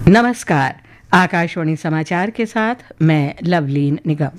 नमस्कार। आकाशवाणी समाचार के साथ मैं लवलीन निगम।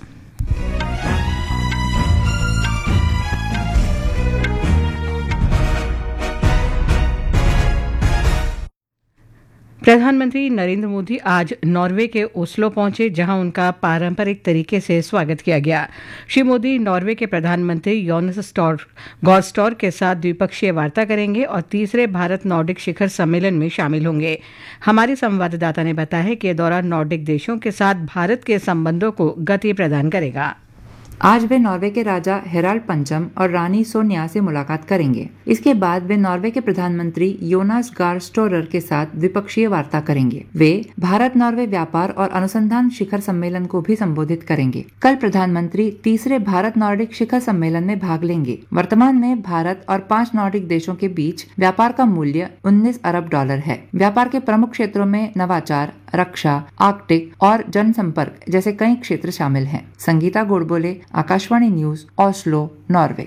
प्रधानमंत्री नरेंद्र मोदी आज नॉर्वे के ओस्लो पहुंचे, जहां उनका पारंपरिक तरीके से स्वागत किया गया। श्री मोदी नॉर्वे के प्रधानमंत्री योनास गॉरस्टोर के साथ द्विपक्षीय वार्ता करेंगे और तीसरे भारत नॉर्डिक शिखर सम्मेलन में शामिल होंगे। हमारे संवाददाता ने बताया है कि यह दौरा नॉर्डिक देशों के साथ भारत के संबंधों को गति प्रदान करेगा। आज वे नॉर्वे के राजा हेराल्ड पंचम और रानी सोनिया से मुलाकात करेंगे। इसके बाद वे नॉर्वे के प्रधानमंत्री योनास गार स्टोरर के साथ द्विपक्षीय वार्ता करेंगे। वे भारत नॉर्वे व्यापार और अनुसंधान शिखर सम्मेलन को भी संबोधित करेंगे। कल प्रधानमंत्री तीसरे भारत नॉर्डिक शिखर सम्मेलन में भाग लेंगे। वर्तमान में भारत और 5 नॉर्डिक देशों के बीच व्यापार का मूल्य $19 अरब है। व्यापार के प्रमुख क्षेत्रों में नवाचार, रक्षा, आर्कटिक और जनसंपर्क जैसे कई क्षेत्र शामिल हैं। Sangeeta Godbole, Akashvani news, Oslo, Norway.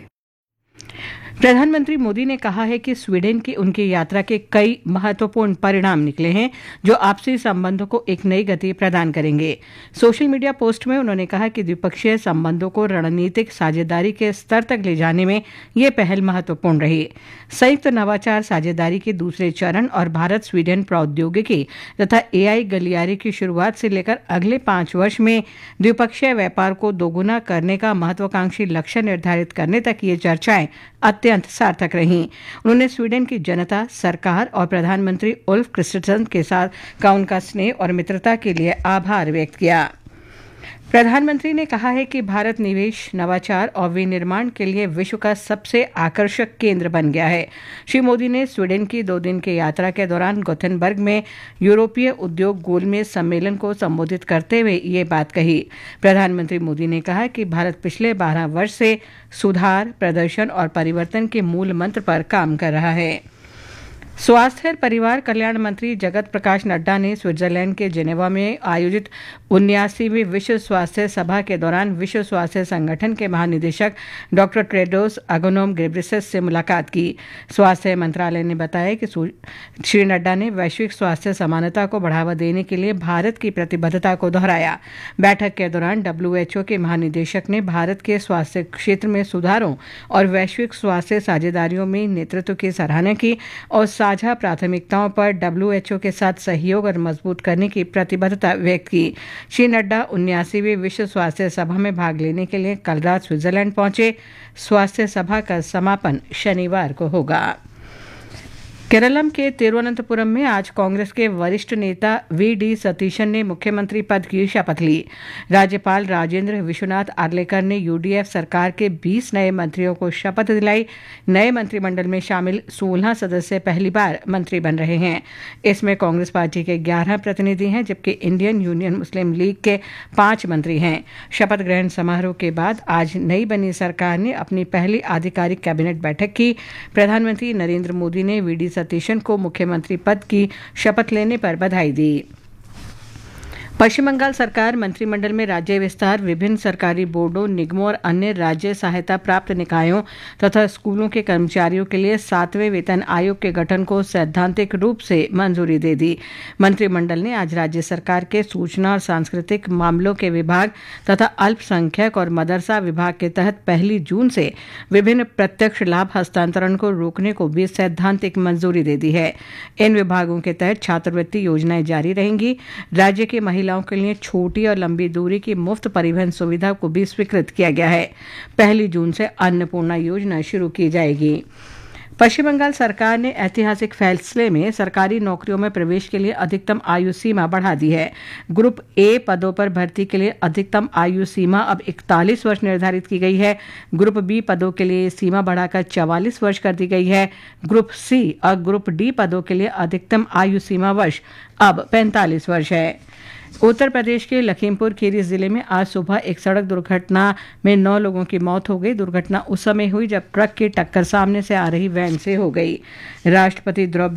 प्रधानमंत्री मोदी ने कहा है कि स्वीडन की उनकी यात्रा के कई महत्वपूर्ण परिणाम निकले हैं, जो आपसी संबंधों को एक नई गति प्रदान करेंगे। सोशल मीडिया पोस्ट में उन्होंने कहा कि द्विपक्षीय संबंधों को रणनीतिक साझेदारी के स्तर तक ले जाने में ये पहल महत्वपूर्ण रही। संयुक्त नवाचार साझेदारी के दूसरे चरण और भारत स्वीडन प्रौद्योगिकी तथा AI गलियारे की शुरुआत से लेकर अगले 5 वर्ष में द्विपक्षीय व्यापार को दोगुना करने का महत्वाकांक्षी लक्ष्य निर्धारित करने तक ये चर्चाएं अत्यंत सार्थक रहीं। उन्होंने स्वीडन की जनता, सरकार और प्रधानमंत्री उल्फ क्रिस्टरसन के साथ का उनका स्नेह और मित्रता के लिए आभार व्यक्त किया। प्रधानमंत्री ने कहा है कि भारत निवेश, नवाचार और विनिर्माण के लिए विश्व का सबसे आकर्षक केंद्र बन गया है। श्री मोदी ने स्वीडन की 2 दिन की यात्रा के दौरान गोथेनबर्ग में यूरोपीय उद्योग गोलमेज सम्मेलन को संबोधित करते हुए ये बात कही। प्रधानमंत्री मोदी ने कहा कि भारत पिछले 12 वर्ष से सुधार, प्रदर्शन और परिवर्तन के मूल मंत्र पर काम कर रहा है। स्वास्थ्य और परिवार कल्याण मंत्री जगत प्रकाश नड्डा ने स्विट्जरलैंड के जेनेवा में आयोजित 79वीं विश्व स्वास्थ्य सभा के दौरान विश्व स्वास्थ्य संगठन के महानिदेशक डॉक्टर टेड्रोस अधानोम घेब्रेयेसस से मुलाकात की। स्वास्थ्य मंत्रालय ने बताया कि श्री नड्डा ने वैश्विक स्वास्थ्य समानता को बढ़ावा देने के लिए भारत की प्रतिबद्धता को दोहराया। बैठक के दौरान WHO के महानिदेशक ने भारत के स्वास्थ्य क्षेत्र में सुधारों और वैश्विक स्वास्थ्य साझेदारियों में नेतृत्व की सराहना की और साझा प्राथमिकताओं पर WHO के साथ सहयोग और मजबूत करने की प्रतिबद्धता व्यक्त की। श्री नड्डा 79वीं विश्व स्वास्थ्य सभा में भाग लेने के लिए कल रात स्विट्जरलैंड पहुंचे। स्वास्थ्य सभा का समापन शनिवार को होगा। केरलम के तिरुवनंतपुरम में आज कांग्रेस के वरिष्ठ नेता VD सतीशन ने मुख्यमंत्री पद की शपथ ली। राज्यपाल राजेंद्र विश्वनाथ आर्लेकर ने UDF सरकार के 20 नए मंत्रियों को शपथ दिलाई। नए मंत्रिमंडल में शामिल 16 सदस्य पहली बार मंत्री बन रहे हैं। इसमें कांग्रेस पार्टी के 11 प्रतिनिधि हैं, जबकि इंडियन यूनियन मुस्लिम लीग के 5 मंत्री हैं। शपथ ग्रहण समारोह के बाद आज नई बनी सरकार ने अपनी पहली आधिकारिक कैबिनेट बैठक की। प्रधानमंत्री नरेंद्र मोदी ने VD सतीशन को मुख्यमंत्री पद की शपथ लेने पर बधाई दी। पश्चिम बंगाल सरकार मंत्रिमंडल में राज्य विस्तार, विभिन्न सरकारी बोर्डों, निगमों और अन्य राज्य सहायता प्राप्त निकायों तथा स्कूलों के कर्मचारियों के लिए 7वें वेतन आयोग के गठन को सैद्धांतिक रूप से मंजूरी दे दी। मंत्रिमंडल ने आज राज्य सरकार के सूचना और सांस्कृतिक मामलों के विभाग तथा अल्पसंख्यक और मदरसा विभाग के तहत 1 जून से विभिन्न प्रत्यक्ष लाभ हस्तांतरण को रोकने को भी सैद्धांतिक मंजूरी दे दी है। इन विभागों के तहत छात्रवृत्ति योजनाएं जारी रहेंगी। राज्य के महिलाओं के लिए छोटी और लंबी दूरी की मुफ्त परिवहन सुविधा को भी स्वीकृत किया गया है। 1 जून से अन्नपूर्णा योजना शुरू की जाएगी। पश्चिम बंगाल सरकार ने ऐतिहासिक फैसले में सरकारी नौकरियों में प्रवेश के लिए अधिकतम आयु सीमा बढ़ा दी है। ग्रुप A पदों पर भर्ती के लिए अधिकतम आयु सीमा अब 41 वर्ष निर्धारित की गई है। ग्रुप B पदों के लिए सीमा बढ़ाकर 44 वर्ष कर दी गई है। ग्रुप C और ग्रुप D पदों के लिए अधिकतम आयु सीमा वर्ष अब 45 वर्ष है। उत्तर प्रदेश के लखीमपुर खीरी जिले में आज सुबह एक सड़क दुर्घटना में 9 लोगों की मौत हो गई। दुर्घटना उस समय हुई जब ट्रक की टक्कर सामने से आ रही वैन से हो गई। राष्ट्रपति द्रौपदी